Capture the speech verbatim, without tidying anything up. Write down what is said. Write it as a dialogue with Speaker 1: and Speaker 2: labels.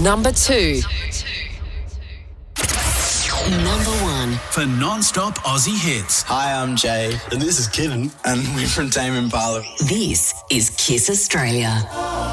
Speaker 1: number two.
Speaker 2: Number one.
Speaker 3: For non-stop Aussie hits.
Speaker 4: Hi, I'm Jay. And this is Kidden. And we're from Tame Impala.
Speaker 2: This is Kiss Australia.